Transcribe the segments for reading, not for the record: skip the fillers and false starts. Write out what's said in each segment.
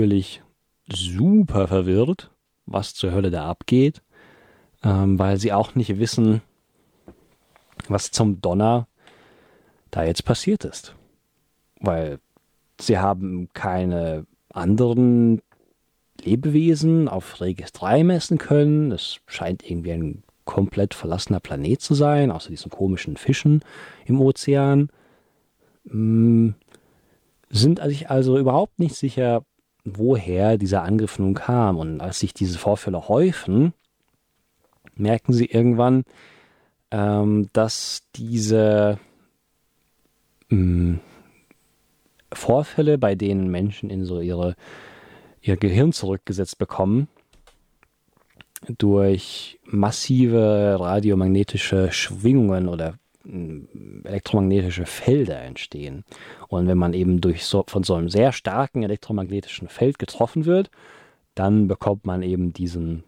natürlich super verwirrt, was zur Hölle da abgeht, weil sie auch nicht wissen, was zum Donner da jetzt passiert ist. Weil sie haben keine anderen Lebewesen auf Regis 3 messen können. Es scheint irgendwie ein komplett verlassener Planet zu sein, außer diesen komischen Fischen im Ozean. Sind sich also überhaupt nicht sicher, woher dieser Angriff nun kam. Und als sich diese Vorfälle häufen, merken sie irgendwann, dass diese Vorfälle, bei denen Menschen in so ihr Gehirn zurückgesetzt bekommen, durch massive radiomagnetische Schwingungen oder elektromagnetische Felder entstehen. Und wenn man eben von so einem sehr starken elektromagnetischen Feld getroffen wird, dann bekommt man eben diesen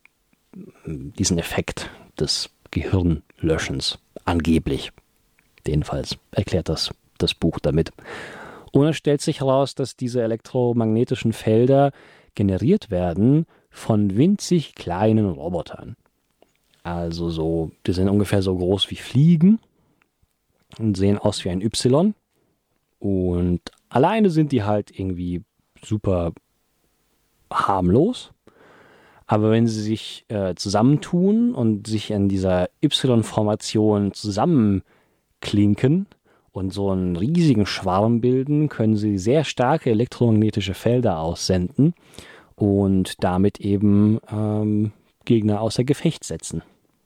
Effekt des Gehirnlöschens. Angeblich. Jedenfalls erklärt das Buch damit. Und es stellt sich heraus, dass diese elektromagnetischen Felder generiert werden von winzig kleinen Robotern. Also die sind ungefähr so groß wie Fliegen und sehen aus wie ein Y. Und alleine sind die halt irgendwie super harmlos. Aber wenn sie sich zusammentun und sich in dieser Y-Formation zusammenklinken und so einen riesigen Schwarm bilden, können sie sehr starke elektromagnetische Felder aussenden und damit eben Gegner außer Gefecht setzen.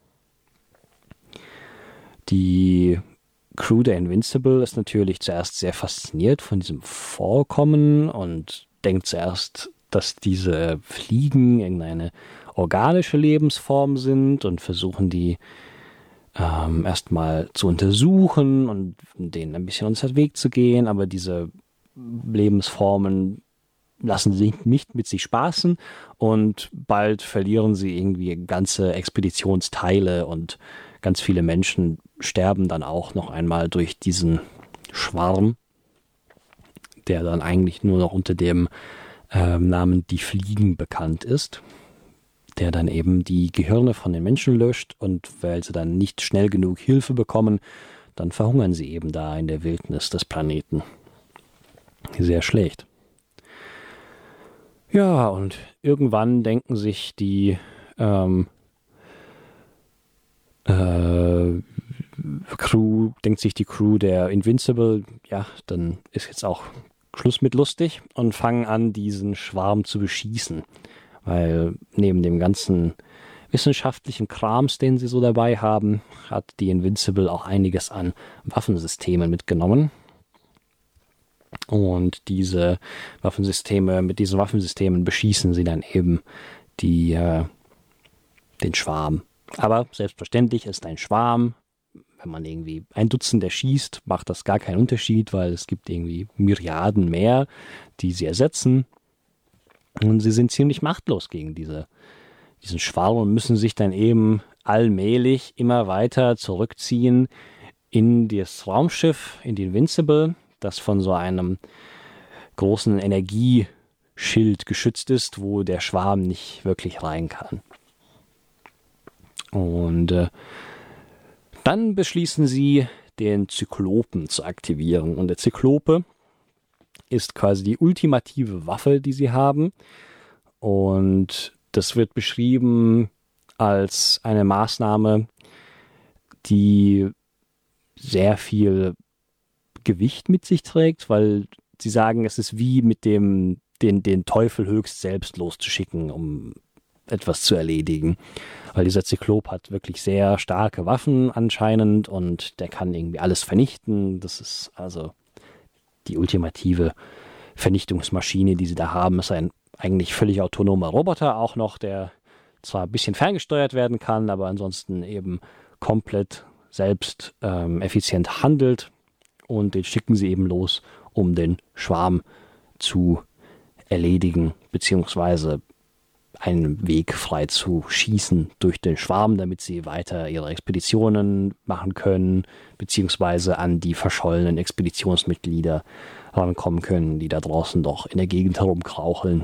Die Crew der Invincible ist natürlich zuerst sehr fasziniert von diesem Vorkommen und denkt zuerst, dass diese Fliegen irgendeine organische Lebensform sind und versuchen die erstmal zu untersuchen und denen ein bisschen unter den Weg zu gehen, aber diese Lebensformen lassen sich nicht mit sich spaßen und bald verlieren sie irgendwie ganze Expeditionsteile und ganz viele Menschen sterben dann auch noch einmal durch diesen Schwarm, der dann eigentlich nur noch unter dem Namen Die Fliegen bekannt ist, der dann eben die Gehirne von den Menschen löscht und weil sie dann nicht schnell genug Hilfe bekommen, dann verhungern sie eben da in der Wildnis des Planeten. Sehr schlecht. Ja, und irgendwann denken sich die Crew der Invincible, ja, dann ist jetzt auch Schluss mit lustig und fangen an, diesen Schwarm zu beschießen. Weil neben dem ganzen wissenschaftlichen Krams, den sie so dabei haben, hat die Invincible auch einiges an Waffensystemen mitgenommen. Und mit diesen Waffensystemen beschießen sie dann eben den Schwarm. Aber selbstverständlich ist ein Schwarm, wenn man irgendwie 1 Dutzend erschießt, macht das gar keinen Unterschied, weil es gibt irgendwie Myriaden mehr, die sie ersetzen. Und sie sind ziemlich machtlos gegen diesen Schwarm und müssen sich dann eben allmählich immer weiter zurückziehen in das Raumschiff, in die Invincible, das von so einem großen Energieschild geschützt ist, wo der Schwarm nicht wirklich rein kann. Und dann beschließen sie, den Zyklopen zu aktivieren. Und der Zyklope ist quasi die ultimative Waffe, die sie haben. Und das wird beschrieben als eine Maßnahme, die sehr viel Gewicht mit sich trägt, weil sie sagen, es ist wie mit den Teufel höchst selbst loszuschicken, um etwas zu erledigen. Weil dieser Zyklop hat wirklich sehr starke Waffen anscheinend und der kann irgendwie alles vernichten. Das ist also die ultimative Vernichtungsmaschine, die sie da haben, ist ein eigentlich völlig autonomer Roboter auch noch, der zwar ein bisschen ferngesteuert werden kann, aber ansonsten eben komplett selbst effizient handelt. Und den schicken sie eben los, um den Schwarm zu erledigen, beziehungsweise einen Weg frei zu schießen durch den Schwarm, damit sie weiter ihre Expeditionen machen können, beziehungsweise an die verschollenen Expeditionsmitglieder rankommen können, die da draußen doch in der Gegend herumkraucheln